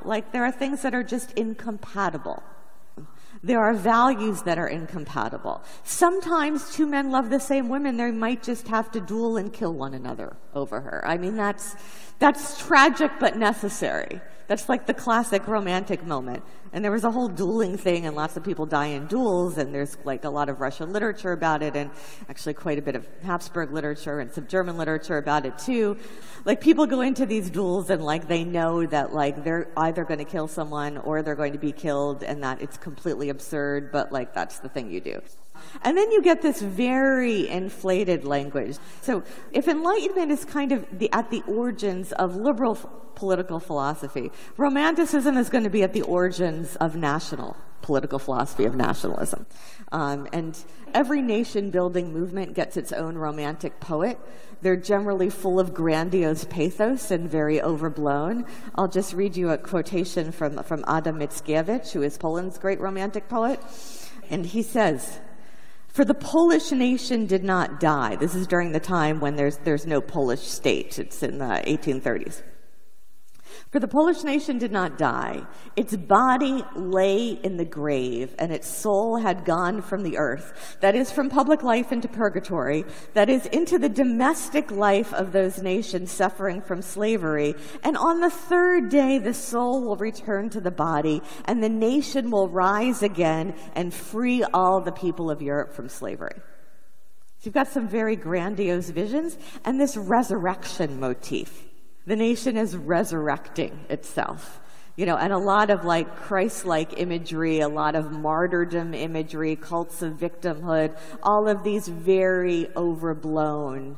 Like, there are things that are just incompatible. There are values that are incompatible. Sometimes two men love the same woman. They might just have to duel and kill one another over her. I mean, that's tragic but necessary. That's like the classic romantic moment. And there was a whole dueling thing, and lots of people die in duels, and there's like a lot of Russian literature about it, and actually quite a bit of Habsburg literature and some German literature about it too. Like, people go into these duels and like they know that like they're either going to kill someone or they're going to be killed, and that it's completely absurd, but like that's the thing you do. And then you get this very inflated language. So if Enlightenment is kind of at the origins of liberal political philosophy, Romanticism is going to be at the origins of national political philosophy, of nationalism. And every nation-building movement gets its own romantic poet. They're generally full of grandiose pathos and very overblown. I'll just read you a quotation from Adam Mickiewicz, who is Poland's great romantic poet. And he says, "For the Polish nation did not die." This is during the time when there's no Polish state. It's in the 1830s. "For the Polish nation did not die. Its body lay in the grave, and its soul had gone from the earth, that is, from public life into purgatory, that is, into the domestic life of those nations suffering from slavery. And on the third day the soul will return to the body, and the nation will rise again and free all the people of Europe from slavery." So you've got some very grandiose visions, and this resurrection motif. The nation is resurrecting itself, and a lot of like Christ-like imagery, a lot of martyrdom imagery, cults of victimhood, all of these very overblown,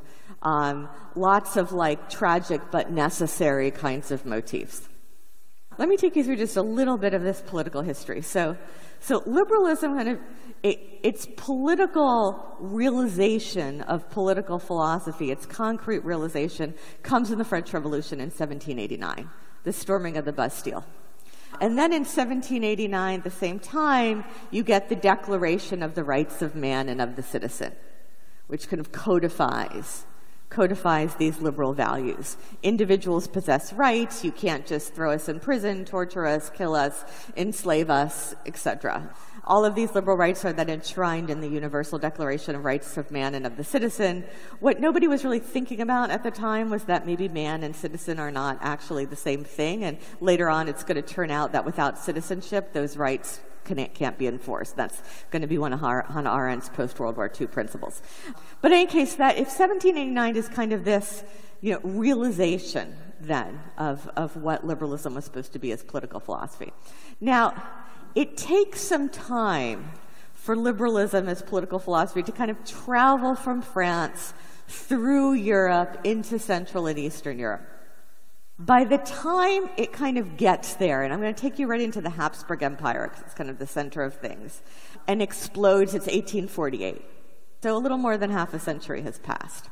lots of like tragic but necessary kinds of motifs. Let me take you through just a little bit of this political history. So liberalism kind of, its political realization of political philosophy, its concrete realization, comes in the French Revolution in 1789, the storming of the Bastille. And then in 1789, at the same time, you get the Declaration of the Rights of Man and of the Citizen, which kind of codifies these liberal values. Individuals possess rights. You can't just throw us in prison, torture us, kill us, enslave us, etc. All of these liberal rights are then enshrined in the Universal Declaration of Rights of Man and of the Citizen. What nobody was really thinking about at the time was that maybe man and citizen are not actually the same thing, and later on it's going to turn out that without citizenship, those rights can't be enforced. That's going to be one of Hannah Arendt's post-World War II principles. But in any case, that if 1789 is kind of this realization then of what liberalism was supposed to be as political philosophy. Now, it takes some time for liberalism as political philosophy to kind of travel from France through Europe into Central and Eastern Europe. By the time it kind of gets there, and I'm going to take you right into the Habsburg Empire, because it's kind of the center of things, and explodes, it's 1848. So a little more than half a century has passed.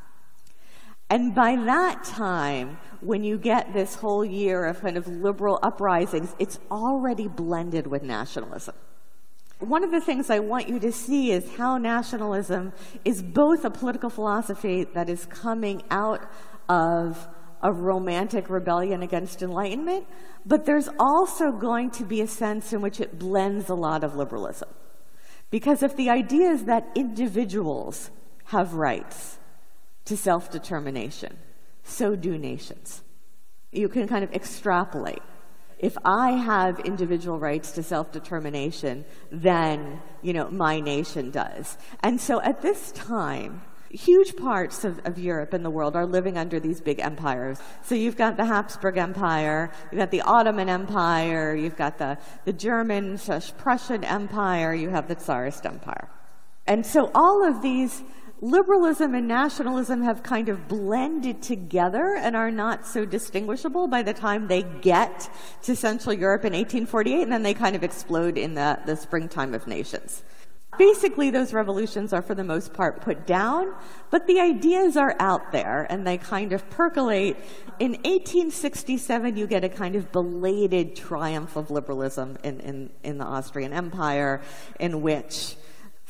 And by that time, when you get this whole year of kind of liberal uprisings, it's already blended with nationalism. One of the things I want you to see is how nationalism is both a political philosophy that is coming out of a romantic rebellion against Enlightenment, but there's also going to be a sense in which it blends a lot of liberalism. Because if the idea is that individuals have rights to self-determination, so do nations. You can kind of extrapolate. If I have individual rights to self-determination, then, my nation does. And so at this time, huge parts of Europe and the world are living under these big empires. So you've got the Habsburg Empire, you've got the Ottoman Empire, you've got the German/Prussian Empire, you have the Tsarist Empire. And so all of these, liberalism and nationalism, have kind of blended together and are not so distinguishable by the time they get to Central Europe in 1848, and then they kind of explode in the springtime of nations. Basically, those revolutions are, for the most part, put down, but the ideas are out there, and they kind of percolate. In 1867, you get a kind of belated triumph of liberalism in the Austrian Empire, in which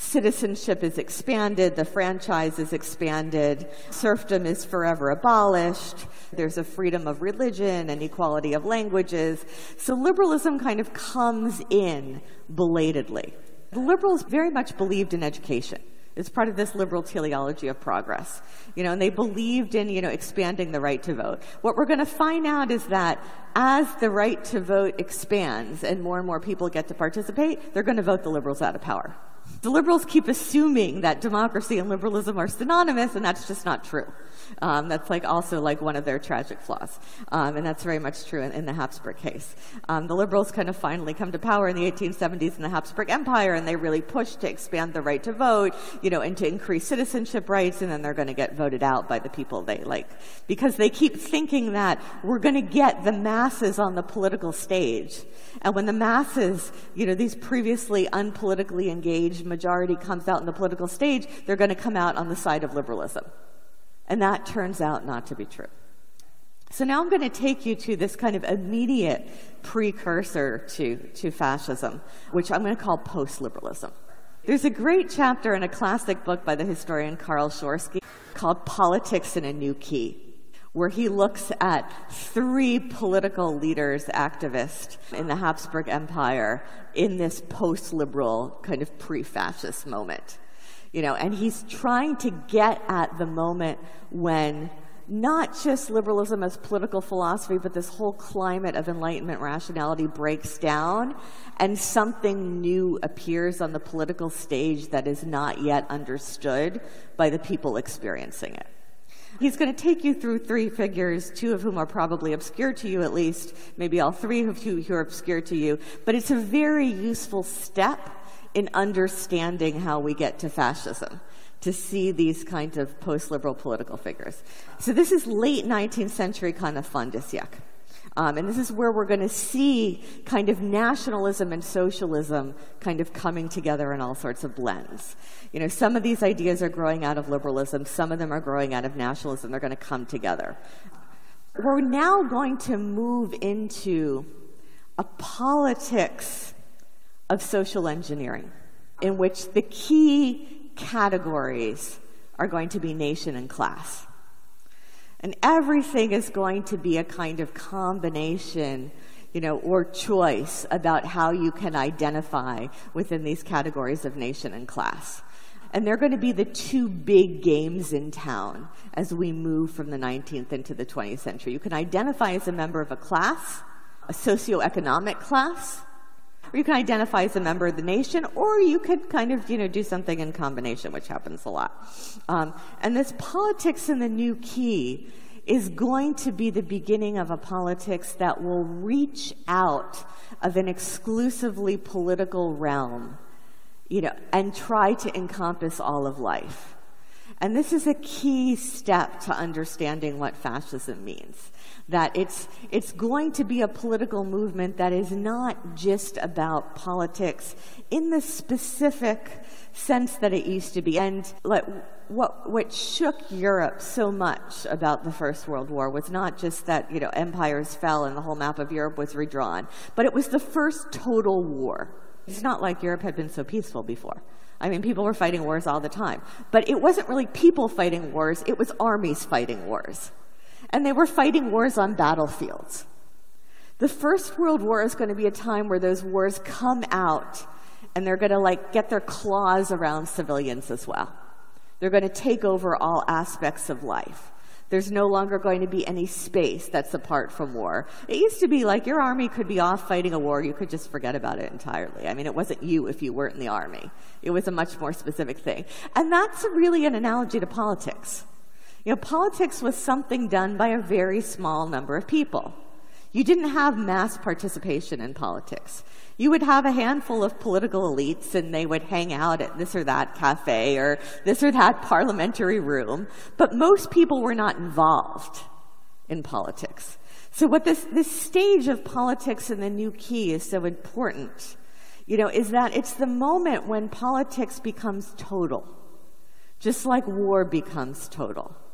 Citizenship is expanded, the franchise is expanded, serfdom is forever abolished, there's a freedom of religion and equality of languages. So liberalism kind of comes in belatedly. The liberals very much believed in education. It's part of this liberal teleology of progress, and they believed in, expanding the right to vote. What we're going to find out is that as the right to vote expands and more people get to participate, they're going to vote the liberals out of power. The liberals keep assuming that democracy and liberalism are synonymous, and that's just not true. That's also one of their tragic flaws. And that's very much true in the Habsburg case. The liberals kind of finally come to power in the 1870s in the Habsburg Empire, and they really push to expand the right to vote, and to increase citizenship rights, and then they're going to get voted out by the people they like. Because they keep thinking that we're going to get the masses on the political stage. And when the masses, these previously unpolitically engaged majority comes out on the political stage, they're going to come out on the side of liberalism. And that turns out not to be true. So now I'm going to take you to this kind of immediate precursor to fascism, which I'm going to call post-liberalism. There's a great chapter in a classic book by the historian Karl Schorsky called Politics in a New Key, where he looks at 3 political leaders, activists in the Habsburg Empire in this post-liberal kind of pre-fascist moment. And he's trying to get at the moment when not just liberalism as political philosophy, but this whole climate of Enlightenment rationality breaks down and something new appears on the political stage that is not yet understood by the people experiencing it. He's going to take you through 3 figures, 2 of whom are probably obscure to you at least, maybe all 3 of you who are obscure to you, but it's a very useful step in understanding how we get to fascism, to see these kinds of post-liberal political figures. So this is late 19th century kind of fin de siècle. And this is where we're going to see kind of nationalism and socialism kind of coming together in all sorts of blends. Some of these ideas are growing out of liberalism, some of them are growing out of nationalism. They're going to come together. We're now going to move into a politics of social engineering, in which the key categories are going to be nation and class. And everything is going to be a kind of combination, or choice about how you can identify within these categories of nation and class. And they're going to be the 2 big games in town as we move from the 19th into the 20th century. You can identify as a member of a class, a socioeconomic class, or you can identify as a member of the nation, or you could kind of, do something in combination, which happens a lot. And this politics in the new key is going to be the beginning of a politics that will reach out of an exclusively political realm, and try to encompass all of life. And this is a key step to understanding what fascism means. That it's going to be a political movement that is not just about politics in the specific sense that it used to be. And what shook Europe so much about the First World War was not just that, empires fell and the whole map of Europe was redrawn, but it was the first total war. It's not like Europe had been so peaceful before. I mean, people were fighting wars all the time. But it wasn't really people fighting wars, it was armies fighting wars. And they were fighting wars on battlefields. The First World War is going to be a time where those wars come out and they're going to get their claws around civilians as well. They're going to take over all aspects of life. There's no longer going to be any space that's apart from war. It used to be your army could be off fighting a war, you could just forget about it entirely. I mean, it wasn't you if you weren't in the army. It was a much more specific thing. And that's really an analogy to politics. Politics was something done by a very small number of people. You didn't have mass participation in politics. You would have a handful of political elites, and they would hang out at this or that cafe or this or that parliamentary room, but most people were not involved in politics. So what this stage of politics in the new key is so important, is that it's the moment when politics becomes total, just like war becomes total.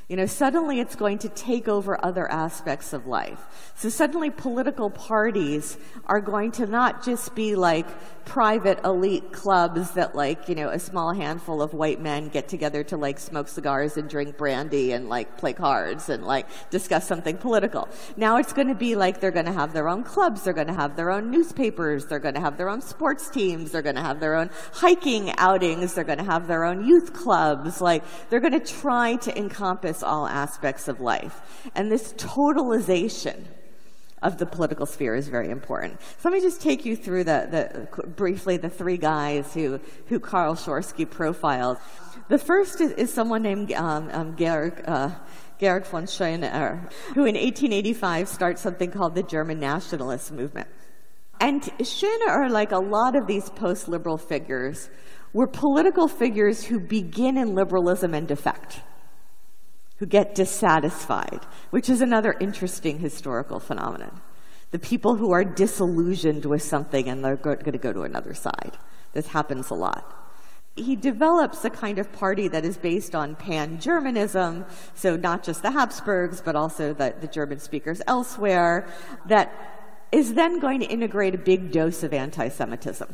Suddenly it's going to take over other aspects of life. So suddenly political parties are going to not just be like private elite clubs that a small handful of white men get together to smoke cigars and drink brandy and play cards and discuss something political. Now it's going to be they're going to have their own clubs, they're going to have their own newspapers, they're going to have their own sports teams, they're going to have their own hiking outings, they're going to have their own youth clubs. They're going to try to encompass all aspects of life. And this totalization of the political sphere is very important. So let me just take you through briefly the three guys who Karl Schorsky profiled. The first is someone named Georg von Schöner, who in 1885 starts something called the German nationalist movement. And Schöner, like a lot of these post-liberal figures, were political figures who begin in liberalism and defect, who get dissatisfied, which is another interesting historical phenomenon. The people who are disillusioned with something and they're going to go to another side. This happens a lot. He develops a kind of party that is based on pan-Germanism, so not just the Habsburgs, but also the German speakers elsewhere, that is then going to integrate a big dose of anti-Semitism.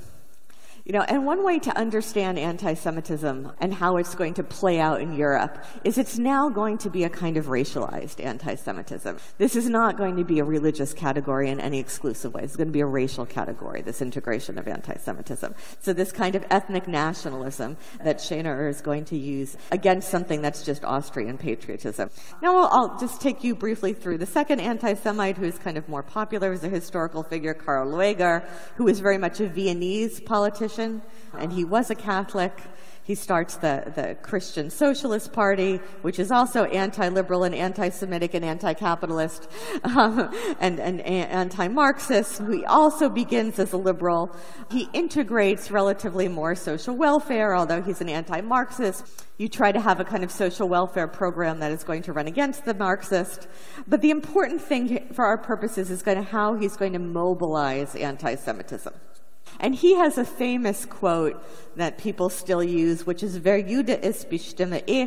And one way to understand anti-Semitism and how it's going to play out in Europe is it's now going to be a kind of racialized anti-Semitism. This is not going to be a religious category in any exclusive way. It's going to be a racial category, this integration of anti-Semitism. So this kind of ethnic nationalism that Schöner is going to use against something that's just Austrian patriotism. Now I'll just take you briefly through the second anti-Semite who is kind of more popular as a historical figure, Karl Lueger, who is very much a Viennese politician. And he was a Catholic. He starts the Christian Socialist Party, which is also anti-liberal and anti-Semitic and anti-capitalist and anti-Marxist. He also begins as a liberal. He integrates relatively more social welfare, although he's an anti-Marxist. You try to have a kind of social welfare program that is going to run against the Marxist. But the important thing for our purposes is how he's going to mobilize anti-Semitism. And he has a famous quote that people still use, which is, "Wer Jude ist, bestimme ich."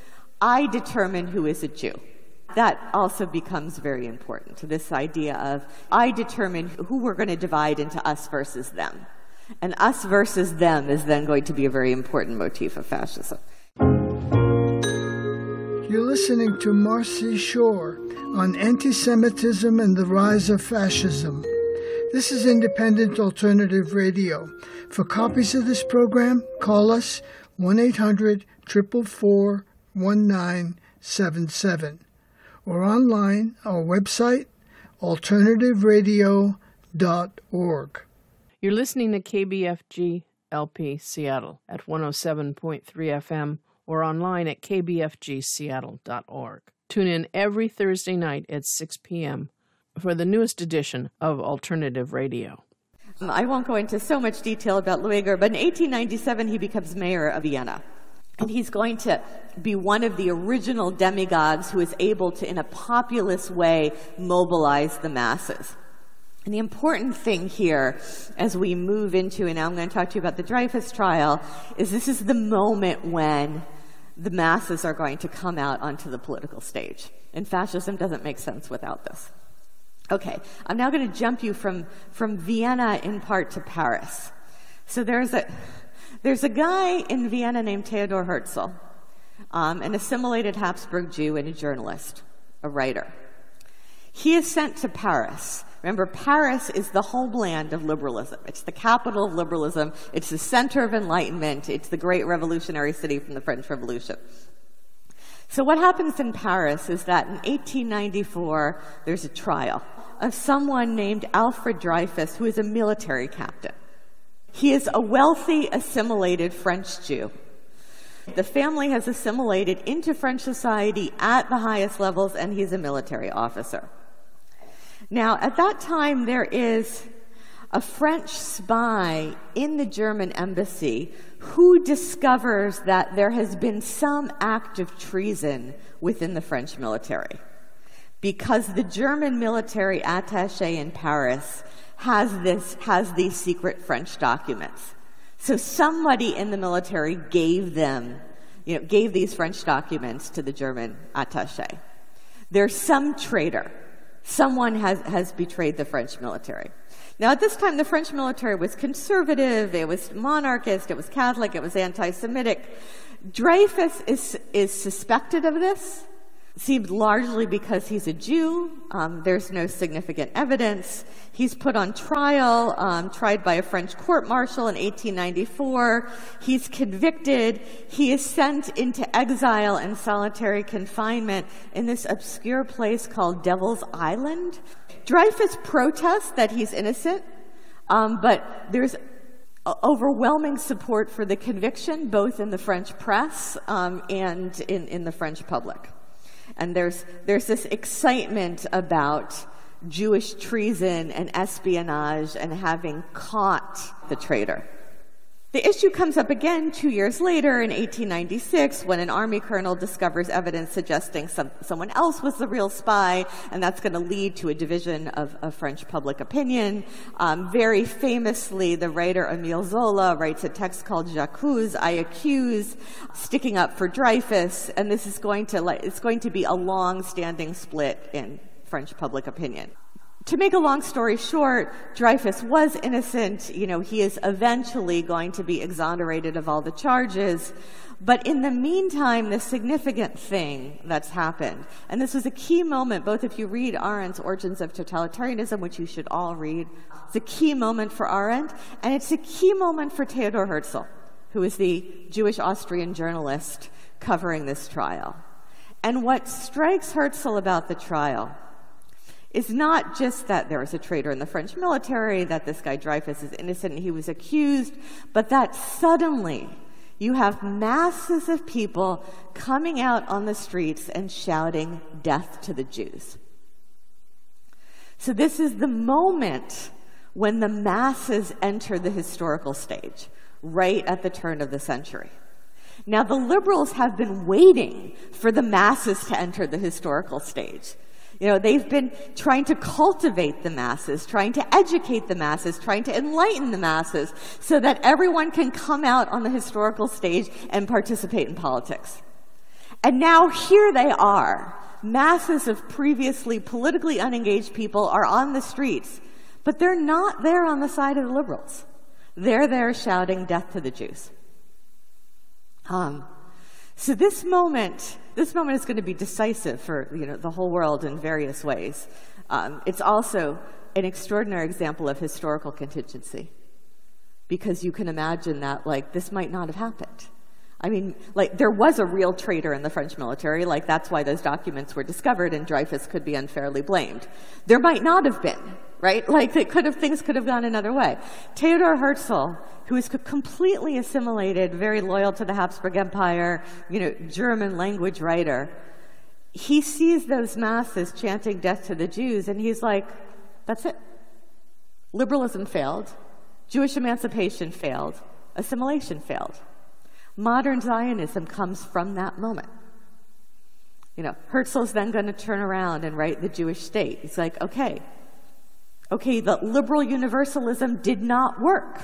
I determine who is a Jew. That also becomes very important to this idea of, I determine who we're going to divide into us versus them. And us versus them is then going to be a very important motif of fascism. You're listening to Marcy Shore on anti-Semitism and the rise of fascism. This is Independent Alternative Radio. For copies of this program, call us 1-800-444-1977 or online, our website, alternativeradio.org. You're listening to KBFG LP Seattle at 107.3 FM or online at kbfgseattle.org. Tune in every Thursday night at 6 p.m. for the newest edition of Alternative Radio. I won't go into so much detail about Lueger, but in 1897 he becomes mayor of Vienna. And he's going to be one of the original demagogues who is able to, in a populist way, mobilize the masses. And the important thing here, as we move into, and now I'm going to talk to you about the Dreyfus trial, is this is the moment when the masses are going to come out onto the political stage. And fascism doesn't make sense without this. Okay, I'm now going to jump you from Vienna in part to Paris. So there's a guy in Vienna named Theodor Herzl, an assimilated Habsburg Jew and a journalist, a writer. He is sent to Paris. Remember, Paris is the homeland of liberalism. It's the capital of liberalism. It's the center of enlightenment. It's the great revolutionary city from the French Revolution. So what happens in Paris is that in 1894, there's a trial of someone named Alfred Dreyfus, who is a military captain. He is a wealthy, assimilated French Jew. The family has assimilated into French society at the highest levels, and he's a military officer. Now, at that time, there is a French spy in the German embassy who discovers that there has been some act of treason within the French military, because the German military attaché in Paris has these secret French documents. So somebody in the military gave them gave these French documents to the German attaché. There's some traitor. Someone has betrayed the French military. Now, at this time, the French military was conservative, it was monarchist, it was Catholic, it was anti-Semitic. Dreyfus is suspected of this, seemed largely because he's a Jew. There's no significant evidence. He's put on trial, tried by a French court-martial in 1894. He's convicted. He is sent into exile and solitary confinement in this obscure place called Devil's Island. Dreyfus protests that he's innocent, but there's overwhelming support for the conviction, both in the French press and in the French public. And there's this excitement about Jewish treason and espionage and having caught the traitor. The issue comes up again 2 years later in 1896 when an army colonel discovers evidence suggesting someone else was the real spy, and that's going to lead to a division of French public opinion. Very famously, the writer Émile Zola writes a text called J'accuse, I accuse, sticking up for Dreyfus, and this is going to be a long-standing split in French public opinion. To make a long story short, Dreyfus was innocent. He is eventually going to be exonerated of all the charges. But in the meantime, the significant thing that's happened, and this was a key moment, both if you read Arendt's Origins of Totalitarianism, which you should all read, it's a key moment for Arendt, and it's a key moment for Theodor Herzl, who is the Jewish Austrian journalist covering this trial. And what strikes Herzl about the trial is not just that there was a traitor in the French military, that this guy Dreyfus is innocent and he was accused, but that suddenly you have masses of people coming out on the streets and shouting, "Death to the Jews." So this is the moment when the masses enter the historical stage, right at the turn of the century. Now, the liberals have been waiting for the masses to enter the historical stage. They've been trying to cultivate the masses, trying to educate the masses, trying to enlighten the masses so that everyone can come out on the historical stage and participate in politics. And now here they are. Masses of previously politically unengaged people are on the streets, but they're not there on the side of the liberals. They're there shouting, "Death to the Jews." So this moment is going to be decisive for the whole world in various ways. It's also an extraordinary example of historical contingency, because you can imagine that this might not have happened. I mean, there was a real traitor in the French military, that's why those documents were discovered, and Dreyfus could be unfairly blamed. There might not have been, right? Things could have gone another way. Theodor Herzl, who is completely assimilated, very loyal to the Habsburg Empire, German language writer, he sees those masses chanting "Death to the Jews," and he's like, that's it. Liberalism failed. Jewish emancipation failed. Assimilation failed. Modern Zionism comes from that moment. Herzl's then going to turn around and write The Jewish State. He's like, okay, the liberal universalism did not work.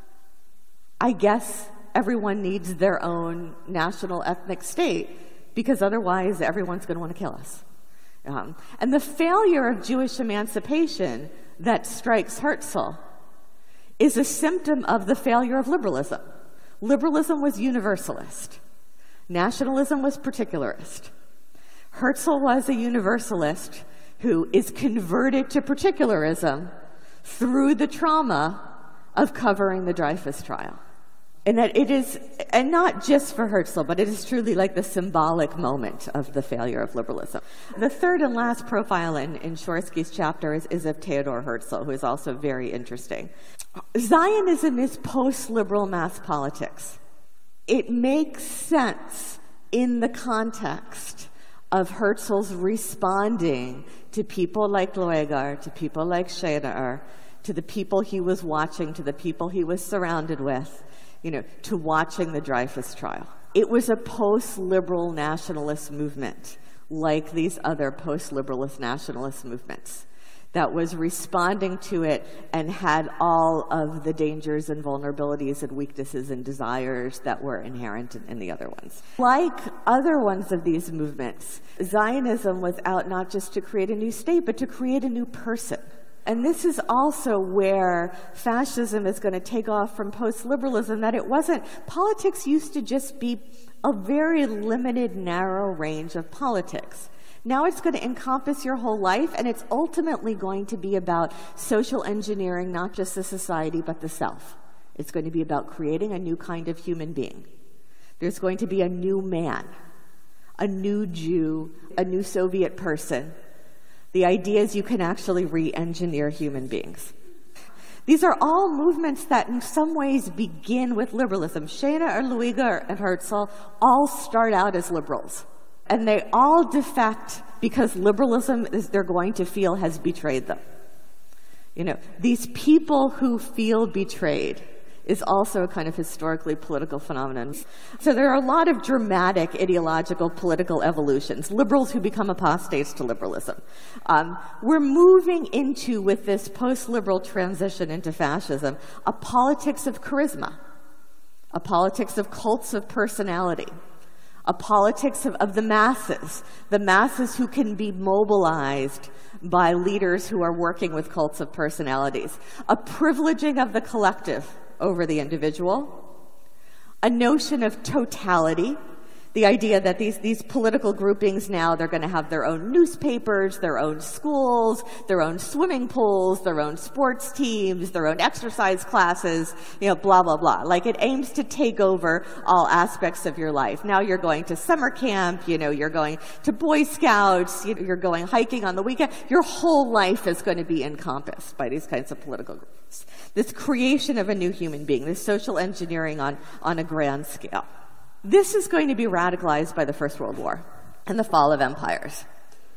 I guess everyone needs their own national ethnic state, because otherwise everyone's going to want to kill us. And the failure of Jewish emancipation that strikes Herzl is a symptom of the failure of liberalism. Liberalism was universalist. Nationalism was particularist. Herzl was a universalist who is converted to particularism through the trauma of covering the Dreyfus trial. And that it is, and not just for Herzl, but it is truly the symbolic moment of the failure of liberalism. The third and last profile in Shorsky's chapter is of Theodor Herzl, who is also very interesting. Zionism is post-liberal mass politics. It makes sense in the context of Herzl's responding to people like Lueger, to people like Schederer, to the people he was watching, to the people he was surrounded with, to watching the Dreyfus trial. It was a post-liberal nationalist movement, like these other post-liberalist nationalist movements. that was responding to it and had all of the dangers and vulnerabilities and weaknesses and desires that were inherent in the other ones. Like other ones of these movements, Zionism was out not just to create a new state, but to create a new person. And this is also where fascism is going to take off from post-liberalism, that it wasn't, politics used to just be a very limited, narrow range of politics. Now it's going to encompass your whole life, and it's ultimately going to be about social engineering, not just the society, but the self. It's going to be about creating a new kind of human being. There's going to be a new man, a new Jew, a new Soviet person. The idea is you can actually re-engineer human beings. These are all movements that in some ways begin with liberalism. Schoene, Luiga, and Herzl all start out as liberals. And they all defect because liberalism, is they're going to feel, has betrayed them. You know, these people who feel betrayed is also a kind of historically political phenomenon. So there are a lot of dramatic ideological political evolutions, liberals who become apostates to liberalism. We're moving into, with this post-liberal transition into fascism, a politics of charisma, a politics of cults of personality, a politics of the masses who can be mobilized by leaders who are working with cults of personalities, a privileging of the collective over the individual, a notion of totality, the idea that these political groupings now, they're going to have their own newspapers, their own schools, their own swimming pools, their own sports teams, their own exercise classes, you know, blah, blah, blah. Like, it aims to take over all aspects of your life. Now you're going to summer camp, you know, you're going to Boy Scouts, you're going hiking on the weekend. Your whole life is going to be encompassed by these kinds of political groups. This creation of a new human being, this social engineering on a grand scale. This is going to be radicalized by the First World War and the fall of empires.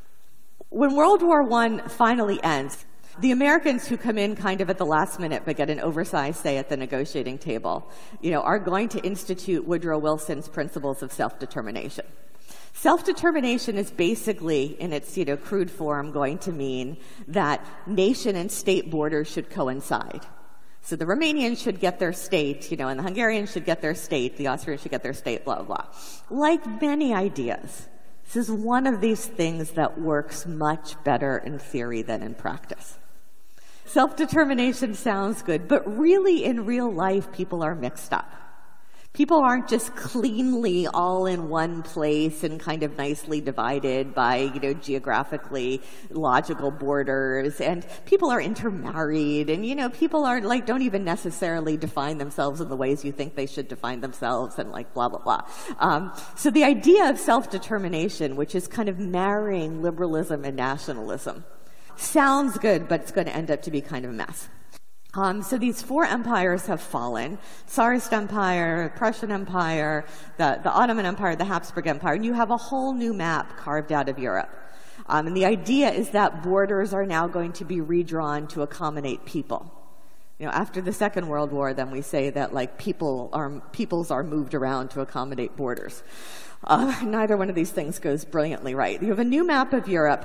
When World War I finally ends, the Americans who come in kind of at the last minute but get an oversized say at the negotiating table, you know, are going to institute Woodrow Wilson's principles of self-determination. Self-determination is basically, in its, you know, crude form, going to mean that nation and state borders should coincide. So the Romanians should get their state, you know, and the Hungarians should get their state, the Austrians should get their state, blah, blah, blah. Like many ideas, this is one of these things that works much better in theory than in practice. Self-determination sounds good, but really in real life, people are mixed up. People aren't just cleanly all in one place and kind of nicely divided by, you know, geographically logical borders. And people are intermarried, and, you know, people are like, don't even necessarily define themselves in the ways you think they should define themselves, and like blah, blah, blah. So the idea of self-determination, which is kind of marrying liberalism and nationalism, sounds good, but it's going to end up to be kind of a mess. So these four empires have fallen: Tsarist Empire, Prussian Empire, the Ottoman Empire, the Habsburg Empire, and you have a whole new map carved out of Europe. And the idea is that borders are now going to be redrawn to accommodate people. You know, after the Second World War, then we say that like peoples are moved around to accommodate borders. Neither one of these things goes brilliantly right. You have a new map of Europe.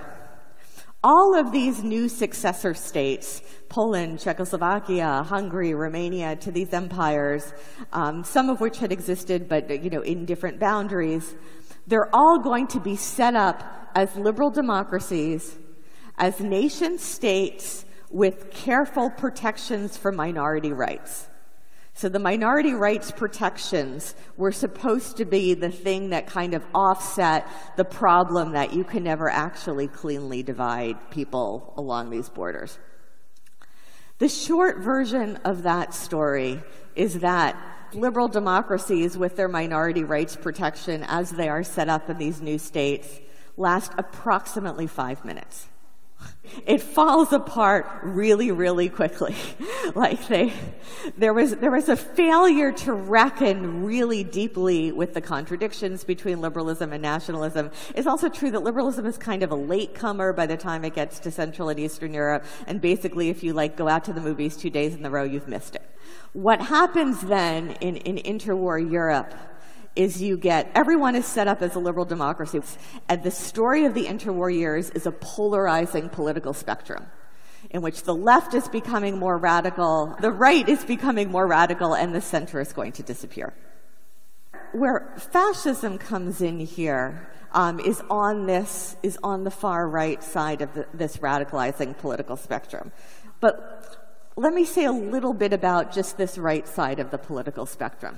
All of these new successor states, Poland, Czechoslovakia, Hungary, Romania, to these empires, some of which had existed but, you know, in different boundaries, they're all going to be set up as liberal democracies, as nation states with careful protections for minority rights. So the minority rights protections were supposed to be the thing that kind of offset the problem that you can never actually cleanly divide people along these borders. The short version of that story is that liberal democracies with their minority rights protection as they are set up in these new states last approximately 5 minutes. It falls apart really, really quickly. Like there was a failure to reckon really deeply with the contradictions between liberalism and nationalism. It's also true that liberalism is kind of a latecomer by the time it gets to Central and Eastern Europe, and basically if you like go out to the movies 2 days in a row, you've missed it. What happens then in interwar Europe is you get, everyone is set up as a liberal democracy, and the story of the interwar years is a polarizing political spectrum. in which the left is becoming more radical, the right is becoming more radical, and the center is going to disappear. Where fascism comes in here is on the far right side of this radicalizing political spectrum. But let me say a little bit about just this right side of the political spectrum.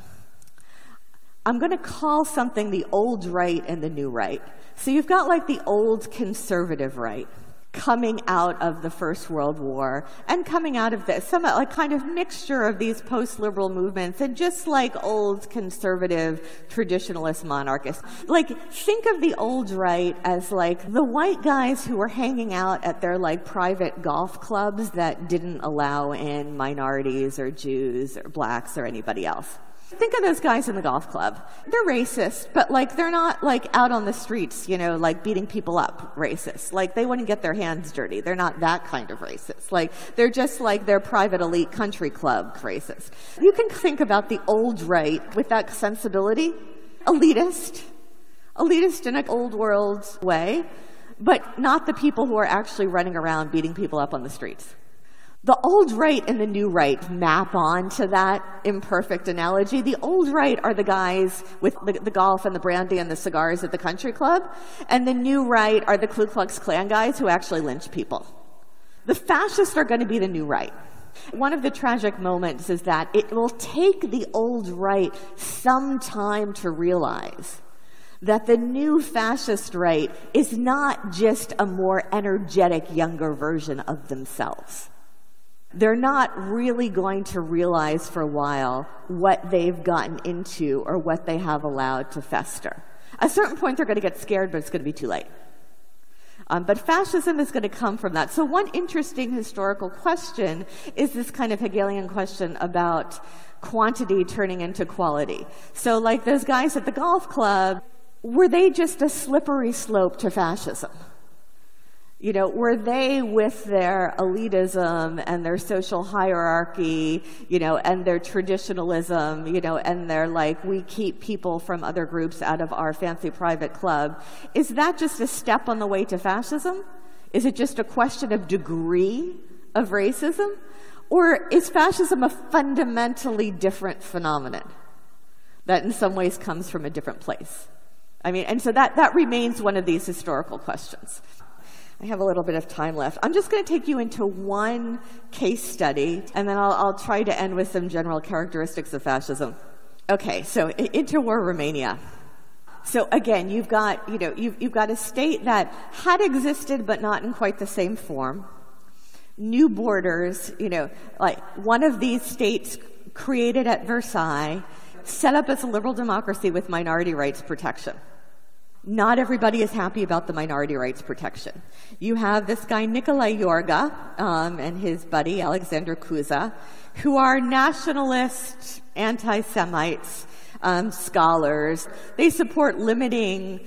I'm going to call something the old right and the new right. So you've got like the old conservative right coming out of the First World War and coming out of this, some like kind of mixture of these post-liberal movements and just like old conservative traditionalist monarchists. Like, think of the old right as like the white guys who were hanging out at their like private golf clubs that didn't allow in minorities or Jews or blacks or anybody else. Think of those guys in the golf club. They're racist, but like they're not like out on the streets, you know, like beating people up racist. Like they wouldn't get their hands dirty. They're not that kind of racist. Like they're just like their private elite country club racist. You can think about the old right with that sensibility, elitist in an old world way, but not the people who are actually running around beating people up on the streets. The old right and the new right map onto that imperfect analogy. The old right are the guys with the golf and the brandy and the cigars at the country club, and the new right are the Ku Klux Klan guys who actually lynch people. The fascists are going to be the new right. One of the tragic moments is that it will take the old right some time to realize that the new fascist right is not just a more energetic, younger version of themselves. They're not really going to realize for a while what they've gotten into or what they have allowed to fester. At a certain point, they're going to get scared, but it's going to be too late. But fascism is going to come from that. So one interesting historical question is this kind of Hegelian question about quantity turning into quality. So like those guys at the golf club, were they just a slippery slope to fascism? You know, were they with their elitism and their social hierarchy, you know, and their traditionalism, you know, and their like, we keep people from other groups out of our fancy private club, is that just a step on the way to fascism? Is it just a question of degree of racism? Or is fascism a fundamentally different phenomenon that in some ways comes from a different place? I mean, and so that remains one of these historical questions. I have a little bit of time left. I'm just going to take you into one case study, and then I'll try to end with some general characteristics of fascism. Okay, so interwar Romania. So again, you've got a state that had existed but not in quite the same form. New borders, you know, like one of these states created at Versailles, set up as a liberal democracy with minority rights protection. Not everybody is happy about the minority rights protection. You have this guy, Nicolae Iorga, and his buddy, Alexander Cuza, who are nationalist, anti-Semites, scholars. They support limiting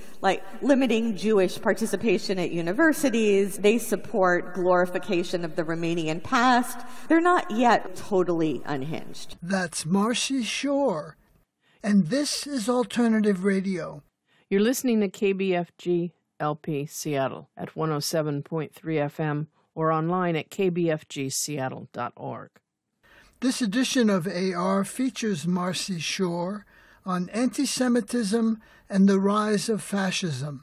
Jewish participation at universities. They support glorification of the Romanian past. They're not yet totally unhinged. That's Marcy Shore. And this is Alternative Radio. You're listening to KBFG LP Seattle at 107.3 FM or online at kbfgseattle.org. This edition of AR features Marcy Shore on anti-Semitism and the rise of fascism.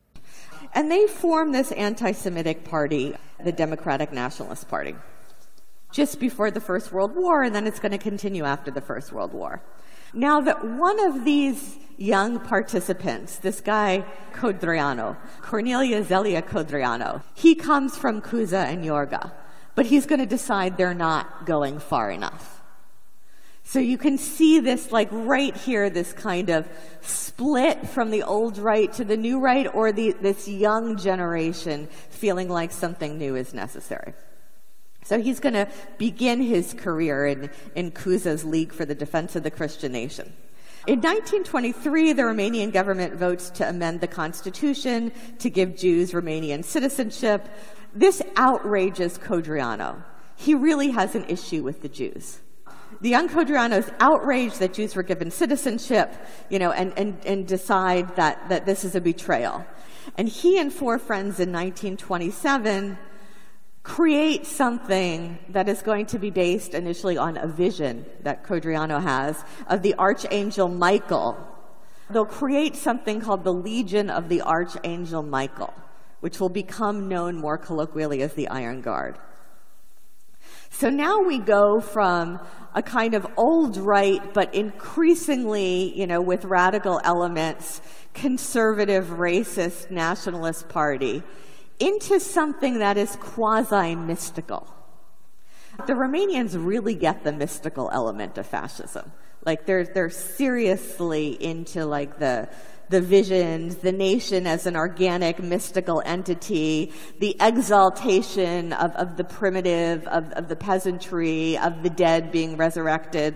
And they formed this anti-Semitic party, the Democratic Nationalist Party, just before the First World War, and then it's going to continue after the First World War. Now, that one of these young participants, this guy Codreanu, Cornelia Zelia Codreanu, he comes from Cuza and Iorga, but he's going to decide they're not going far enough. So you can see this, like right here, this kind of split from the old right to the new right, or this young generation feeling like something new is necessary. So he's going to begin his career in Cuza's League for the Defense of the Christian Nation. In 1923, the Romanian government votes to amend the constitution to give Jews Romanian citizenship. This outrages Codreanu. He really has an issue with the Jews. The young Codreanu is outraged that Jews were given citizenship, you know, and decide that this is a betrayal. And he and four friends in 1927 create something that is going to be based initially on a vision that Codriano has of the Archangel Michael. They'll create something called the Legion of the Archangel Michael, which will become known more colloquially as the Iron Guard. So now we go from a kind of old right, but increasingly, with radical elements, conservative, racist, nationalist party, into something that is quasi-mystical. The Romanians really get the mystical element of fascism. Like they're seriously into like the visions, the nation as an organic, mystical entity, the exaltation of the primitive, of the peasantry, of the dead being resurrected.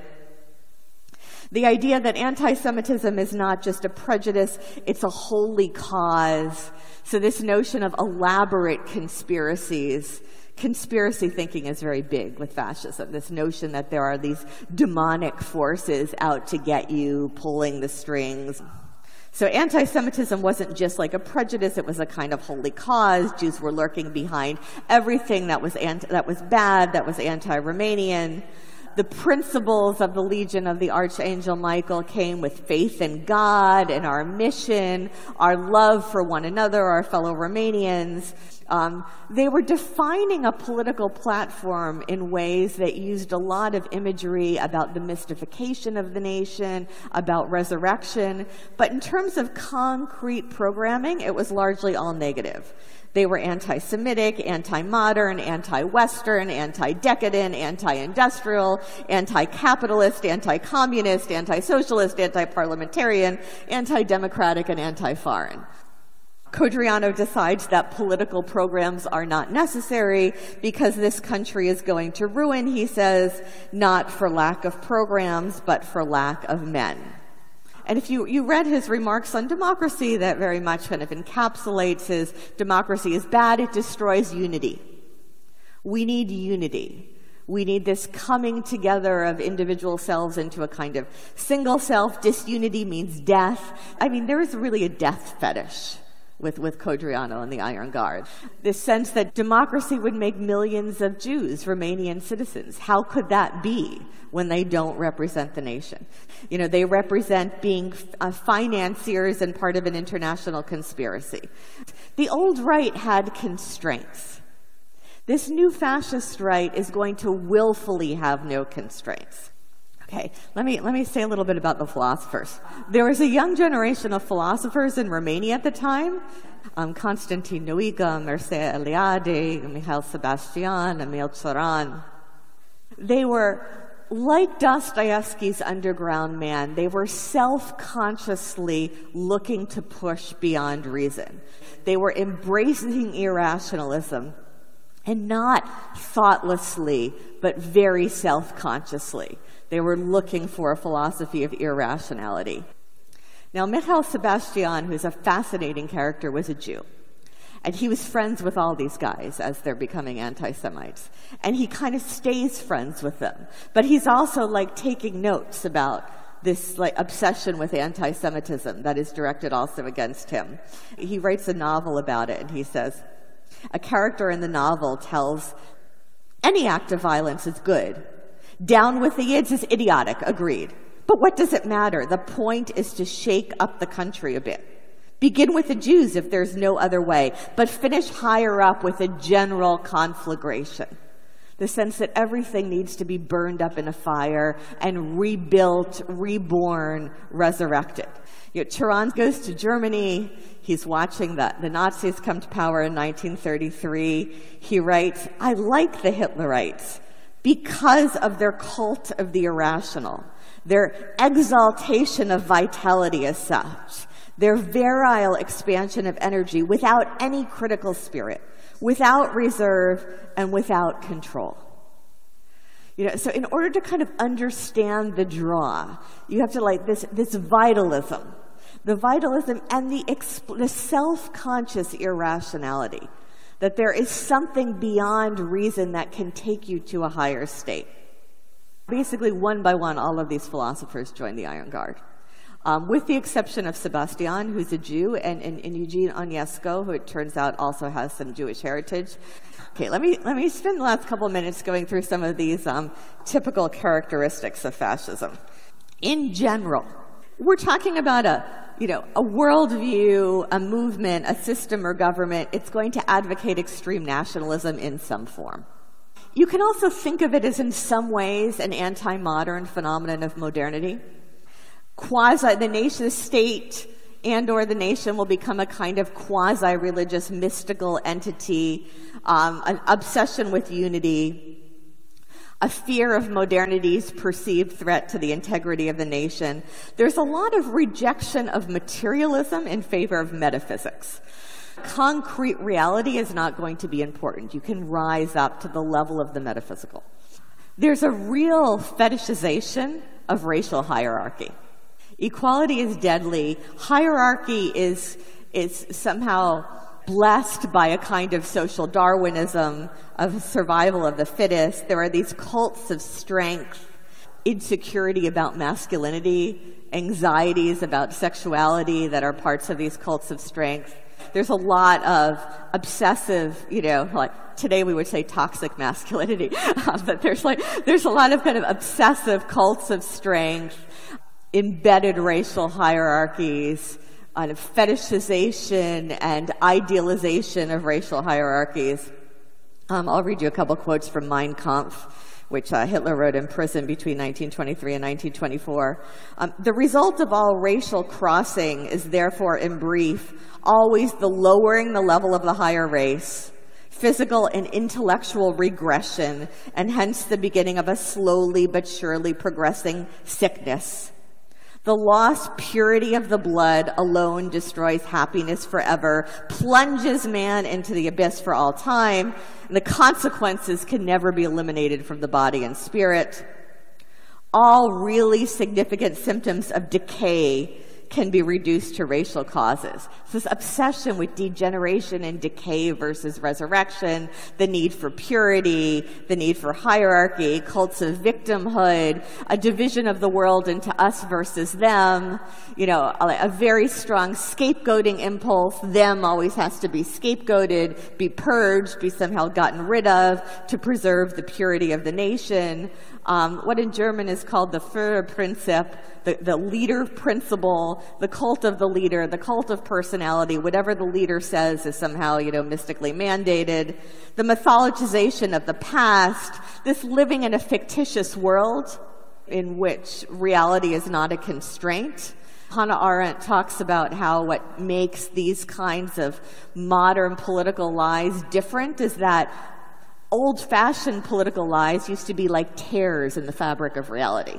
The idea that anti-Semitism is not just a prejudice, it's a holy cause. So this notion of elaborate conspiracies, conspiracy thinking is very big with fascism. This notion that there are these demonic forces out to get you, pulling the strings. So anti-Semitism wasn't just like a prejudice, it was a kind of holy cause. Jews were lurking behind everything that was bad, that was anti-Romanian. The principles of the Legion of the Archangel Michael came with faith in God and our mission, our love for one another, our fellow Romanians. They were defining a political platform in ways that used a lot of imagery about the mystification of the nation, about resurrection. But in terms of concrete programming, it was largely all negative. They were anti-Semitic, anti-modern, anti-Western, anti-decadent, anti-industrial, anti-capitalist, anti-communist, anti-socialist, anti-parliamentarian, anti-democratic, and anti-foreign. Codriano decides that political programs are not necessary because this country is going to ruin, he says, not for lack of programs, but for lack of men. And if you read his remarks on democracy, that very much kind of encapsulates his democracy is bad, it destroys unity. We need unity. We need this coming together of individual selves into a kind of single self. Disunity means death. I mean, there is really a death fetish with Codriano and the Iron Guard. This sense that democracy would make millions of Jews Romanian citizens. How could that be when they don't represent the nation? They represent being financiers and part of an international conspiracy. The old right had constraints. This new fascist right is going to willfully have no constraints. Okay, let me say a little bit about the philosophers. There was a young generation of philosophers in Romania at the time. Constantin Noica, Mircea Eliade, Mihail Sebastian, Emil Cioran. They were like Dostoevsky's underground man. They were self-consciously looking to push beyond reason. They were embracing irrationalism, and not thoughtlessly, but very self-consciously. They were looking for a philosophy of irrationality. Now, Mihail Sebastian, who's a fascinating character, was a Jew. And he was friends with all these guys as they're becoming anti-Semites. And he kind of stays friends with them. But he's also taking notes about this obsession with anti-Semitism that is directed also against him. He writes a novel about it, and he says, a character in the novel tells, any act of violence is good. Down with the Yids is idiotic, agreed. But what does it matter? The point is to shake up the country a bit. Begin with the Jews if there's no other way, but finish higher up with a general conflagration. The sense that everything needs to be burned up in a fire and rebuilt, reborn, resurrected. Cioran goes to Germany. He's watching the Nazis come to power in 1933. He writes, I like the Hitlerites because of their cult of the irrational, their exaltation of vitality as such, their virile expansion of energy without any critical spirit, without reserve, and without control. So in order to kind of understand the draw, you have to this vitalism, the vitalism and the self-conscious irrationality, that there is something beyond reason that can take you to a higher state. Basically, one by one, all of these philosophers joined the Iron Guard. with the exception of Sebastian, who's a Jew, and Eugene Ionesco, who it turns out also has some Jewish heritage. Okay, let me spend the last couple of minutes going through some of these typical characteristics of fascism. In general, we're talking about a worldview, a movement, a system or government. It's going to advocate extreme nationalism in some form. You can also think of it as, in some ways, an anti-modern phenomenon of modernity. The nation state and or the nation will become a kind of quasi-religious mystical entity, an obsession with unity, a fear of modernity's perceived threat to the integrity of the nation. There's a lot of rejection of materialism in favor of metaphysics. Concrete reality is not going to be important. You can rise up to the level of the metaphysical. There's a real fetishization of racial hierarchy. Equality is deadly. Hierarchy is somehow blessed by a kind of social Darwinism, of survival of the fittest. There are these cults of strength, insecurity about masculinity, anxieties about sexuality that are parts of these cults of strength. There's a lot of obsessive, like today we would say toxic masculinity, but there's a lot of kind of obsessive cults of strength, embedded racial hierarchies, fetishization and idealization of racial hierarchies. I'll read you a couple quotes from Mein Kampf, which Hitler wrote in prison between 1923 and 1924. The result of all racial crossing is therefore, in brief, always the lowering the level of the higher race, physical and intellectual regression, and hence the beginning of a slowly but surely progressing sickness. The lost purity of the blood alone destroys happiness forever, plunges man into the abyss for all time, and the consequences can never be eliminated from the body and spirit. All really significant symptoms of decay can be reduced to racial causes. So this obsession with degeneration and decay versus resurrection, the need for purity, the need for hierarchy, cults of victimhood, a division of the world into us versus them, a very strong scapegoating impulse. Them always has to be scapegoated, be purged, be somehow gotten rid of to preserve the purity of the nation. What in German is called the Führerprinzip, the leader principle, the cult of the leader, the cult of personality. Whatever the leader says is somehow, mystically mandated. The mythologization of the past, this living in a fictitious world in which reality is not a constraint. Hannah Arendt talks about how what makes these kinds of modern political lies different is that old-fashioned political lies used to be like tears in the fabric of reality.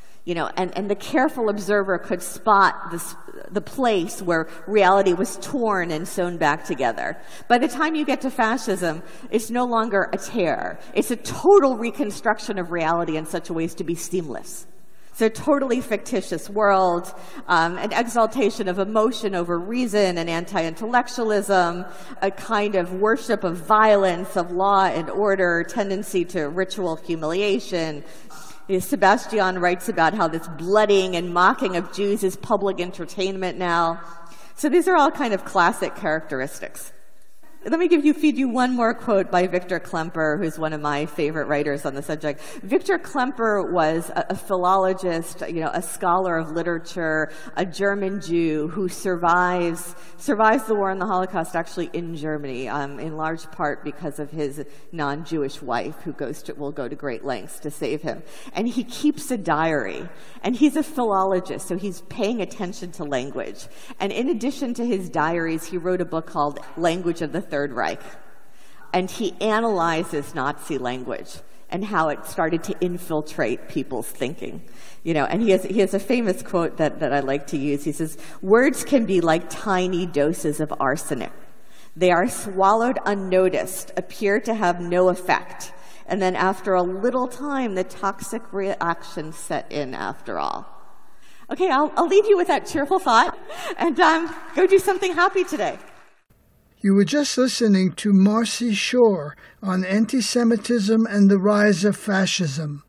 And the careful observer could spot the place where reality was torn and sewn back together. By the time you get to fascism, it's no longer a tear. It's a total reconstruction of reality in such a way as to be seamless. It's a totally fictitious world, an exaltation of emotion over reason and anti-intellectualism, a kind of worship of violence, of law and order, tendency to ritual humiliation. Sebastian writes about how this blooding and mocking of Jews is public entertainment now. So these are all kind of classic characteristics. Let me feed you one more quote by Victor Klemperer, who's one of my favorite writers on the subject. Victor Klemperer was a philologist, a scholar of literature, a German Jew who survives the war and the Holocaust actually in Germany, in large part because of his non-Jewish wife who will go to great lengths to save him. And he keeps a diary. And he's a philologist, so he's paying attention to language. And in addition to his diaries, he wrote a book called Language of the Third Reich. And he analyzes Nazi language and how it started to infiltrate people's thinking. And he has a famous quote that I like to use. He says, "Words can be like tiny doses of arsenic. They are swallowed unnoticed, appear to have no effect. And then after a little time, the toxic reaction set in after all." Okay, I'll leave you with that cheerful thought and go do something happy today. You were just listening to Marcy Shore on anti-Semitism and the rise of fascism.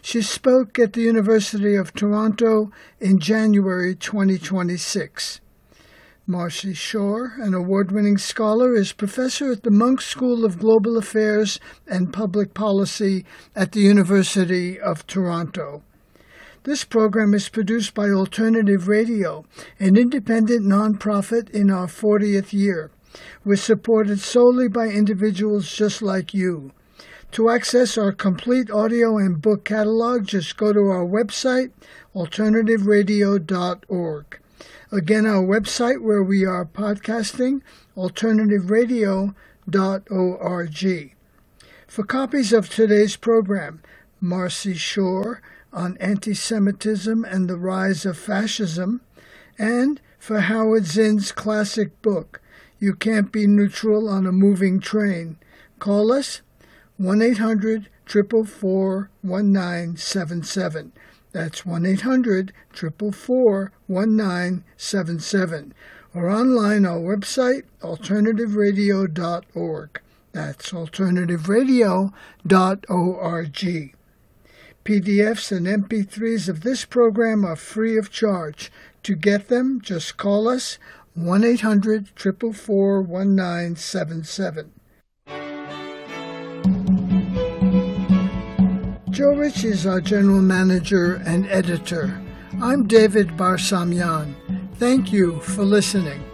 She spoke at the University of Toronto in January 2026. Marcy Shore, an award-winning scholar, is professor at the Munk School of Global Affairs and Public Policy at the University of Toronto. This program is produced by Alternative Radio, an independent nonprofit in our 40th year. We're supported solely by individuals just like you. To access our complete audio and book catalog, just go to our website, alternativeradio.org. Again, our website where we are podcasting, alternativeradio.org. For copies of today's program, Marcy Shore on Anti-Semitism and the Rise of Fascism, and for Howard Zinn's classic book, You Can't Be Neutral on a Moving Train, call us 1-800-444-1977. That's 1-800-444-1977. Or online our website, alternativeradio.org. That's alternativeradio.org. PDFs and MP3s of this program are free of charge. To get them, just call us 1-800-444-1977. Joe Rich is our general manager and editor. I'm David Barsamian. Thank you for listening.